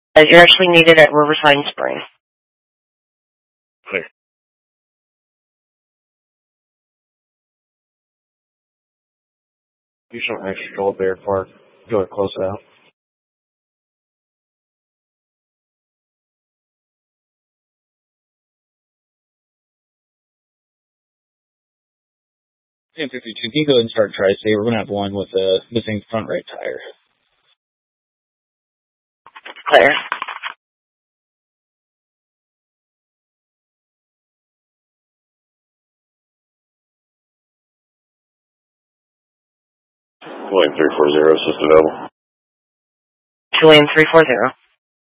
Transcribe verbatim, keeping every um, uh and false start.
Uh, you're actually needed at Riverside and Spring. Clear. You shouldn't actually go there far. Go close out. ten fifty-two, can you go ahead and start Tri-State? We're going to have one with a missing front right tire. Clear. William three four zero, assisted double. Julian three four zero.